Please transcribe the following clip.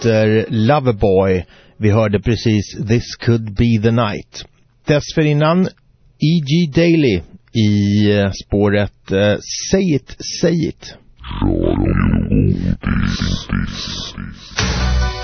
låter Loverboy. Vi hörde precis This Could Be the Night. Dessförinnan E.G. Daily i spåret Say It, Say It.